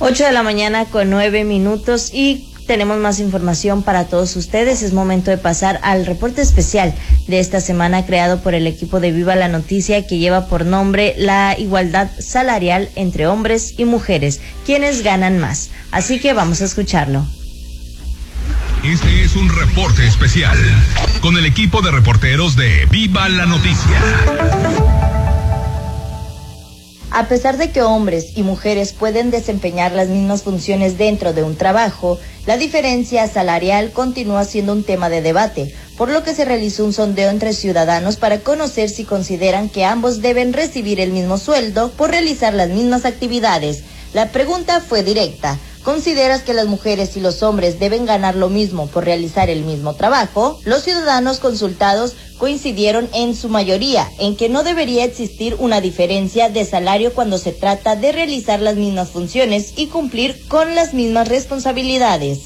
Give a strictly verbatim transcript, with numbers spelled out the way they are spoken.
ocho de la mañana con nueve minutos y tenemos más información para todos ustedes. Es momento de pasar al reporte especial de esta semana creado por el equipo de Viva la Noticia, que lleva por nombre la igualdad salarial entre hombres y mujeres, quienes ganan más. Así que vamos a escucharlo. Este es un reporte especial con el equipo de reporteros de Viva la Noticia. A pesar de que hombres y mujeres pueden desempeñar las mismas funciones dentro de un trabajo, la diferencia salarial continúa siendo un tema de debate, por lo que se realizó un sondeo entre ciudadanos para conocer si consideran que ambos deben recibir el mismo sueldo por realizar las mismas actividades. La pregunta fue directa: ¿consideras que las mujeres y los hombres deben ganar lo mismo por realizar el mismo trabajo? Los ciudadanos consultados coincidieron en su mayoría en que no debería existir una diferencia de salario cuando se trata de realizar las mismas funciones y cumplir con las mismas responsabilidades.